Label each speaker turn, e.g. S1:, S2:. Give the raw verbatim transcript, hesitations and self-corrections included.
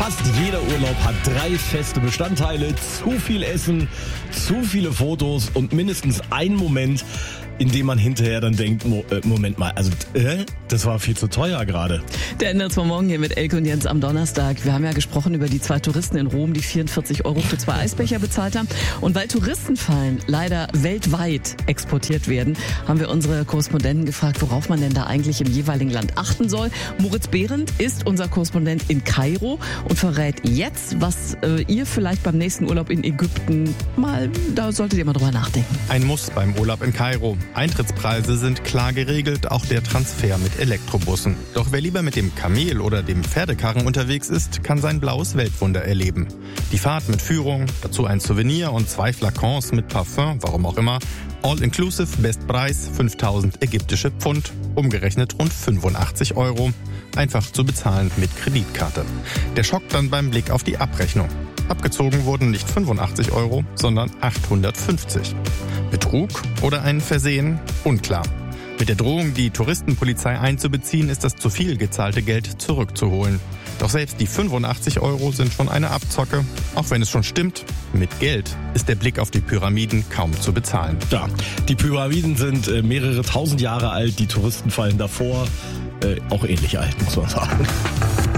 S1: Fast jeder Urlaub hat drei feste Bestandteile. Zu viel Essen, zu viele Fotos und mindestens ein Moment, in dem man hinterher dann denkt, Mo- äh, Moment mal, also äh, das war viel zu teuer gerade.
S2: Der Ende von morgen hier mit Elke und Jens am Donnerstag. Wir haben ja gesprochen über die zwei Touristen in Rom, die vierundvierzig Euro für zwei Eisbecher bezahlt haben. Und weil Touristenfallen leider weltweit exportiert werden, haben wir unsere Korrespondenten gefragt, worauf man denn da eigentlich im jeweiligen Land achten soll. Moritz Behrendt ist unser Korrespondent in Kairo und verrät jetzt, was äh, ihr vielleicht beim nächsten Urlaub in Ägypten mal, da solltet ihr mal drüber nachdenken.
S3: Ein Muss beim Urlaub in Kairo. Eintrittspreise sind klar geregelt, auch der Transfer mit Elektrobussen. Doch wer lieber mit dem Kamel oder dem Pferdekarren unterwegs ist, kann sein blaues Weltwunder erleben. Die Fahrt mit Führung, dazu ein Souvenir und zwei Flakons mit Parfum, warum auch immer. All-inclusive, Bestpreis fünftausend ägyptische Pfund, umgerechnet rund fünfundachtzig Euro. Einfach zu bezahlen mit Kreditkarte. Der Schock dann beim Blick auf die Abrechnung. Abgezogen wurden nicht fünfundachtzig Euro, sondern achthundertfünfzig. Betrug oder ein Versehen? Unklar. Mit der Drohung, die Touristenpolizei einzubeziehen, ist das zu viel gezahlte Geld zurückzuholen. Doch selbst die fünfundachtzig Euro sind schon eine Abzocke. Auch wenn es schon stimmt, mit Geld ist der Blick auf die Pyramiden kaum zu bezahlen.
S1: Ja, die Pyramiden sind äh, mehrere tausend Jahre alt, die Touristenfallen davor äh, auch ähnlich alt, muss man sagen.